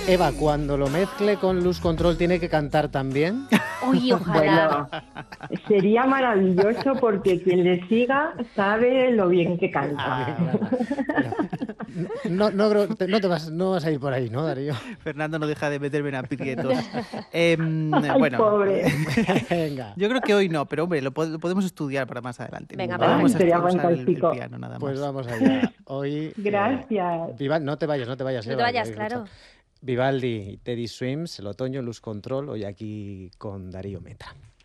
Eva, cuando lo mezcle con Luz Control, ¿tiene que cantar también? Oye, ojalá. Bueno, sería maravilloso porque quien le siga sabe lo bien que canta. Pero no vas a ir por ahí, ¿no, Darío? Fernando no deja de meterme en aprietos. Ay, Bueno, pobre. Venga, yo creo que hoy no, pero hombre, lo podemos estudiar para más adelante. Venga, Vamos a sería usar el fantástico. piano nada más. pues vamos allá. Hoy, Gracias. No te vayas, No te Eva, vayas, que claro. Vivaldi y Teddy Swims, el otoño, Luz Control, hoy aquí con Darío Metra.